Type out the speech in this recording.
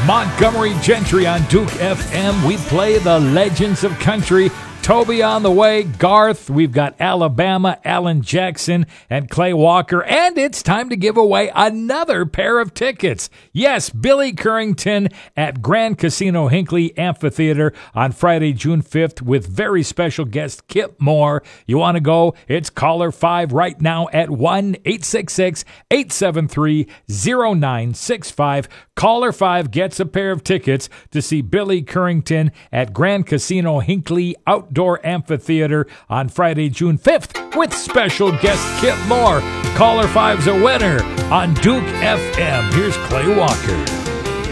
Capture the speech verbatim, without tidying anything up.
Montgomery Gentry on Duke F M. We play the legends of country. Toby on the way, Garth, we've got Alabama, Alan Jackson, and Clay Walker, and it's time to give away another pair of tickets. Yes, Billy Currington at Grand Casino Hinckley Amphitheater on Friday, June fifth, with very special guest Kip Moore. You want to go? It's caller five right now at one eight six six, eight seven three, zero nine six five. Caller five gets a pair of tickets to see Billy Currington at Grand Casino Hinckley Outdoor Amphitheater on Friday, June fifth, with special guest Kip Moore. Caller five's a winner on Duke F M. Here's Clay Walker.